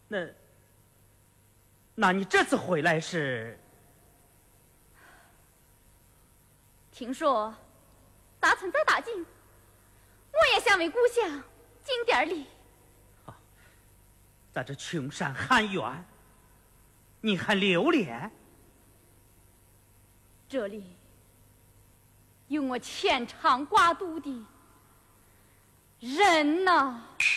那你这次回来是？ 听说大存在大境，我也想为故乡尽点力。 在这穷山寒远，你还留恋？ 这里有我牵肠挂肚的人呐。